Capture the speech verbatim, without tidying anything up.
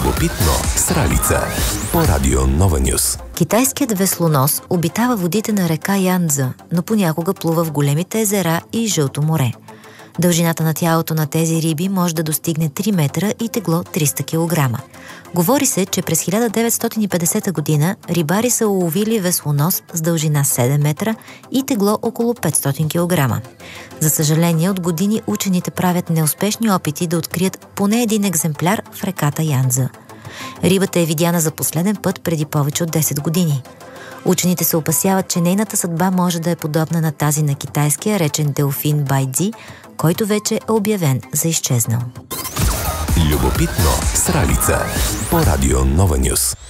Любопитно с Ралица по Радио Нова Нюс. Китайският веслонос обитава водите на река Янцзы, но понякога плува в големите езера и Жълто море. Дължината на тялото на тези риби може да достигне три метра и тегло триста килограма. Говори се, че през хиляда деветстотин и петдесета година рибари са уловили веслонос с дължина седем метра и тегло около петстотин килограма. За съжаление, от години учените правят неуспешни опити да открият поне един екземпляр в реката Янцзы. Рибата е видяна за последен път преди повече от десет години. Учените се опасяват, че нейната съдба може да е подобна на тази на китайския речен делфин Байдзи, който вече е обявен за изчезнал. Любопитно с Ралица по Радио Нова Нюс.